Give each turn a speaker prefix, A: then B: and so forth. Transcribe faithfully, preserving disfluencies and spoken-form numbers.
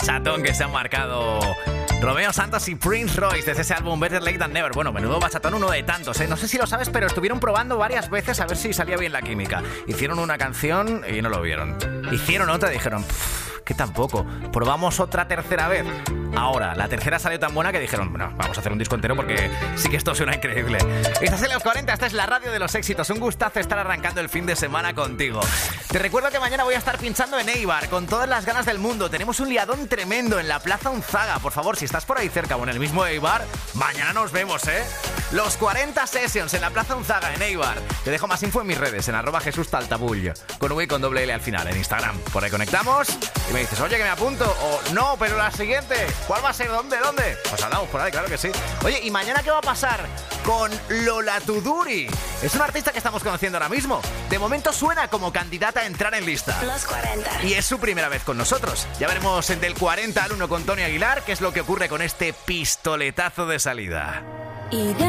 A: bachatón que se han marcado Romeo Santos y Prince Royce desde ese álbum Better Late Than Never. Bueno, menudo bachatón, uno de tantos, ¿eh? No sé si lo sabes, pero estuvieron probando varias veces a ver si salía bien la química. Hicieron una canción y no lo vieron. Hicieron otra y dijeron, que tampoco. Probamos otra tercera vez. Ahora, la tercera salió tan buena que dijeron, bueno, vamos a hacer un disco entero porque sí que esto suena increíble. Estás en los cuarenta, esta es la radio de los éxitos. Un gustazo estar arrancando el fin de semana contigo. Te recuerdo que mañana voy a estar pinchando en Eibar con todas las ganas del mundo. Tenemos un liadón tremendo en la Plaza Unzaga. Por favor, si estás por ahí cerca o en el mismo Eibar, mañana nos vemos, ¿eh? Los cuarenta Sessions en la Plaza Unzaga en Eibar. Te dejo más info en mis redes, en arroba Jesús Taltabull, con V y con doble L al final, en Instagram. Por ahí conectamos y me dices, oye, que me apunto, o no, pero la siguiente, ¿cuál va a ser? ¿Dónde? ¿Dónde? Pues hablamos por ahí, claro que sí. Oye, ¿y mañana qué va a pasar con Lola Tuduri? Es una artista que estamos conociendo ahora mismo. De momento suena como candidata a entrar en lista.
B: Los cuarenta.
A: Y es su primera vez con nosotros. Ya veremos en Del cuarenta al uno con Tony Aguilar qué es lo que ocurre con este pistoletazo de salida.
B: Y